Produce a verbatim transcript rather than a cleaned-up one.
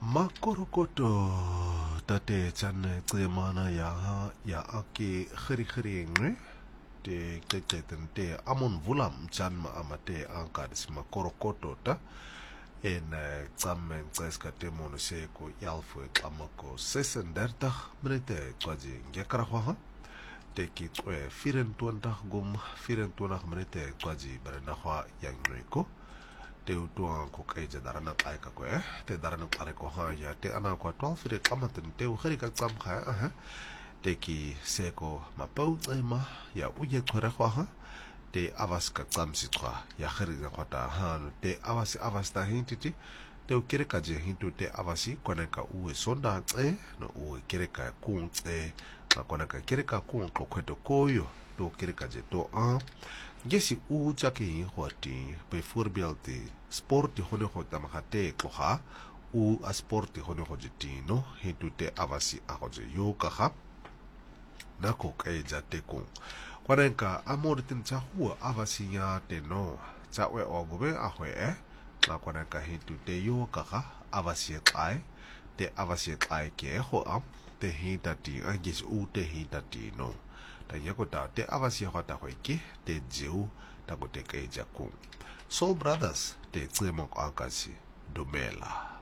Makorokoto tate chan tsemana ya ya ake khiri khiri ngwe te keketen te amon vulam chan ma amate ankadis makorokoto ta en tsamen tseska te monose ko yalfu klamako sesenderta minute kwaji ngekaraha te ki twe firen tuanta gum firen tuana minute kwaji berenahwa yangreko te utuang ko kaija darana kai ka ko eh te darana kare ko ha ya te ana ko twelve fire kamaten te u khari ka tsam kha eh te ki seko mapau tsema ya uje khore ko ha te avas ka tsam si twa ya khari ga khota ha te avas avas ta hintiti te u kire ka je hintu te avasi kona ka u sonda tse no u kire ka ku tse ka kona ka kire ka ku ko kweto koyo to kire ka je to a Gesi u jaki hoti bijvoorbeeld sport die hono hota makate kloha u a sport die hono hojitino hintu te avasi ahoje yoga ha nako kai jate ko kwanenka amor tin cha hua avasi ya te no cha we ogobe ahwe e la kwanenka hintu te yoga ha avasi kai te avasi kai ke ho am te hinta ti angis u te hinta ti no ta yako ta te avasi hota hoiki te jiu ta ko te kai jakung Soul Brothers te tsemo akasi dumela